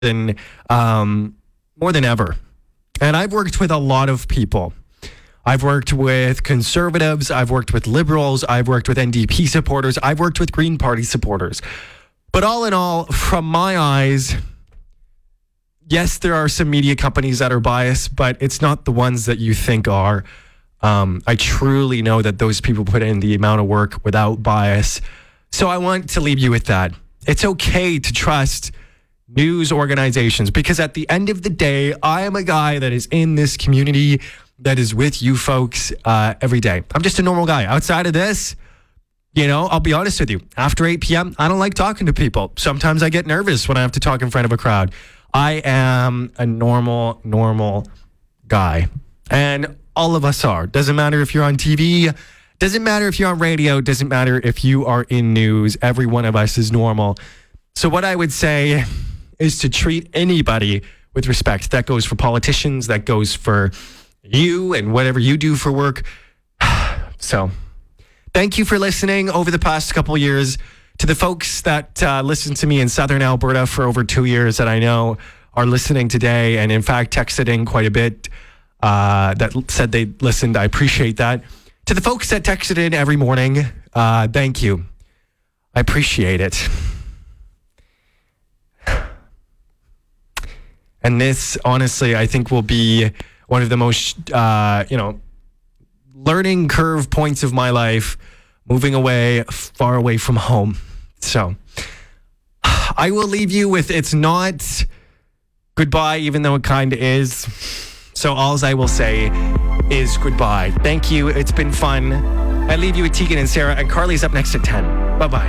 than more than ever. And I've worked with a lot of people. I've worked with conservatives. I've worked with liberals. I've worked with NDP supporters. I've worked with Green Party supporters. But all in all, from my eyes, yes, there are some media companies that are biased, but it's not the ones that you think are. I truly know that those people put in the amount of work without bias. So I want to leave you with that. It's okay to trust news organizations, because at the end of the day, I am a guy that is in this community, that is with you folks every day. I'm just a normal guy. Outside of this, I'll be honest with you. After 8 p.m., I don't like talking to people. Sometimes I get nervous when I have to talk in front of a crowd. I am a normal guy. And all of us are. Doesn't matter if you're on TV. Doesn't matter if you're on radio. Doesn't matter if you are in news. Every one of us is normal. So what I would say is to treat anybody with respect. That goes for politicians. That goes for you and whatever you do for work. So thank you for listening over the past couple of years. To the folks that listened to me in Southern Alberta for over 2 years that I know are listening today, and in fact texted in quite a bit that said they listened, I appreciate that. To the folks that texted in every morning, thank you. I appreciate it. And this, honestly, I think will be one of the most, learning curve points of my life, moving away, far away from home. So I will leave you with, it's not goodbye, even though it kind of is. So all I will say is goodbye. Thank you. It's been fun. I leave you with Tegan and Sarah, and Carly's up next at 10. Bye-bye.